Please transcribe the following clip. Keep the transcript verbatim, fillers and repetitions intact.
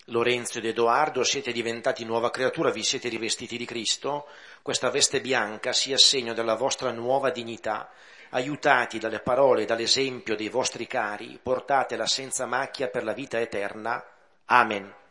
Lorenzo ed Edoardo, siete diventati nuova creatura, vi siete rivestiti di Cristo, questa veste bianca sia segno della vostra nuova dignità. Aiutati dalle parole e dall'esempio dei vostri cari, portatela senza macchia per la vita eterna. Amen.